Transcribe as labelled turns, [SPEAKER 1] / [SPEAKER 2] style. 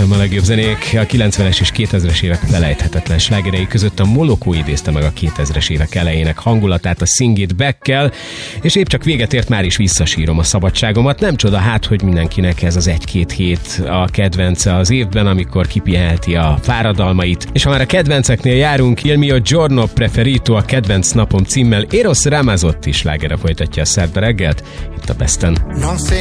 [SPEAKER 1] FM a legjobb zenék. A 90-es és 2000-es évek felejthetetlen slágerei között a Molokó idézte meg a 2000-es évek elejének hangulatát a Sing It Back-kel, és épp csak véget ért, már is visszasírom a szabadságomat. Nem csoda hát, hogy mindenkinek ez az 1-2 hét a kedvence az évben, amikor kipihenheti a fáradalmait. És ha már a kedvenceknél járunk, Il mio giorno preferito, a kedvenc napom címmel Eros Ramazzotti slágere folytatja a szerda reggelt itt a Besten.